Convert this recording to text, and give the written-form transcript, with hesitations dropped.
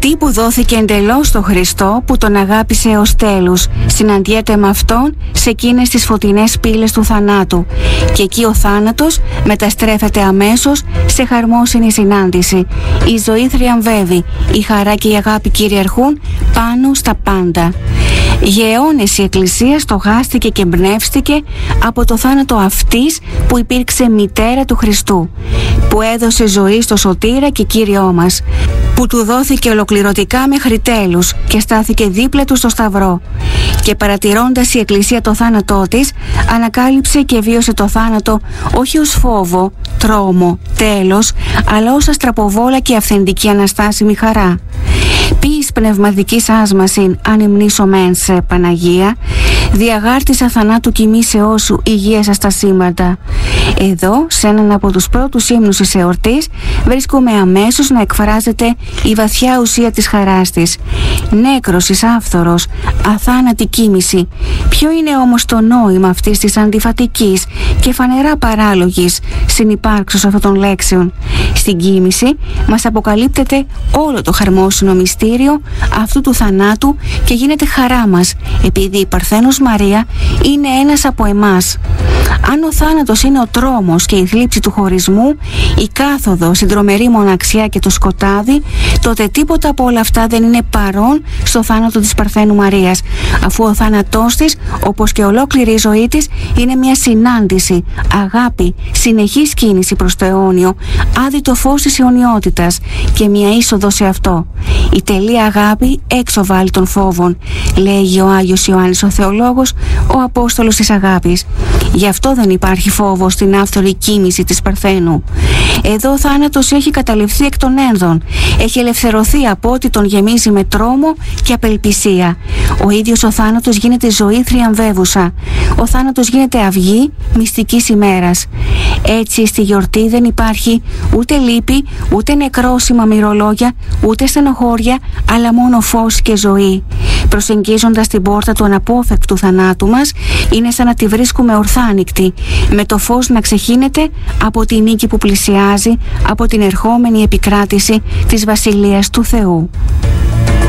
Αυτή που δόθηκε εντελώς στο Χριστό, που τον αγάπησε ως τέλους, συναντιέται με Αυτόν σε εκείνες τις φωτεινές πύλες του θανάτου, και εκεί ο θάνατος μεταστρέφεται αμέσως σε χαρμόσυνη συνάντηση. Η ζωή θριαμβεύει, η χαρά και η αγάπη κυριαρχούν πάνω στα πάντα. Για αιώνες η Εκκλησία στοχάστηκε και εμπνεύστηκε από το θάνατο αυτής που υπήρξε μητέρα του Χριστού, που έδωσε ζωή στο Σωτήρα και Κύριό μας, που του δόθηκε ολοκληρωτικά μέχρι τέλους και στάθηκε δίπλα του στο Σταυρό. Και παρατηρώντας η Εκκλησία το θάνατό της, ανακάλυψε και βίωσε το θάνατο όχι ως φόβο, τρόμο, τέλος, αλλά ως αστραποβόλα και αυθεντική αναστάσιμη χαρά. Ποιης πνευματικής άσμασιν αν υμνήσω μεν σε Παναγία, διαγάρτησα θανάτου κοιμήσεώς σου υγεία στα σύμπαντα. Εδώ, σε έναν από τους πρώτους ύμνους της εορτής, βρίσκουμε αμέσως να εκφράζεται η βαθιά ουσία της χαράς της. Νέκρωσης, άφθορος, αθάνατη κοίμηση. Ποιο είναι όμως το νόημα αυτής της αντιφατικής και φανερά παράλογης συνυπάρξεως αυτών των λέξεων? Στην κοίμηση μας αποκαλύπτεται όλο το χαρμόσυνο μυστήριο αυτού του θανάτου και γίνεται χαρά μας, επειδή η Παρθένος Μαρία είναι ένας από εμάς. Αν ο θάνατος είναι ο τρόμος και η θλίψη του χωρισμού, η κάθοδος, η τρομερή μοναξιά και το σκοτάδι, τότε τίποτα από όλα αυτά δεν είναι παρόν στο θάνατο της Παρθένου Μαρίας, αφού ο θάνατός της, όπως και ολόκληρη η ζωή της, είναι μια συνάντηση, αγάπη, συνεχής κίνηση προς το αιώνιο, άδειτο φως της αιωνιότητας και μια είσοδο σε αυτό. Η τελεία αγάπη έξω βάλει των φόβων, λέγει ο Άγιος Ιωάννης ο Θεολόγος, ο Απόστολος της Αγάπης. Γι' αυτό δεν υπάρχει φόβο στην άφθορη κοίμηση της Παρθένου. Εδώ ο θάνατος έχει καταληφθεί εκ των ένδων, έχει ελευθερωθεί από ό,τι τον γεμίζει με τρόμο και απελπισία. Ο ίδιος ο θάνατος γίνεται ζωή θριαμβεύουσα. Ο θάνατος γίνεται αυγή μυστικής ημέρας. Έτσι στη γιορτή δεν υπάρχει ούτε λύπη, ούτε νεκρόσιμα μυρολόγια, ούτε στενοχώρια, αλλά μόνο φως και ζωή. Προσεγγίζοντας την πόρτα του αναπόφευκτου θανάτου μας, είναι σαν να τη βρίσκουμε ορθάνικτη, με το φως να ξεχύνεται από τη νίκη που πλησιάζει, από την ερχόμενη επικράτηση της Βασιλείας του Θεού.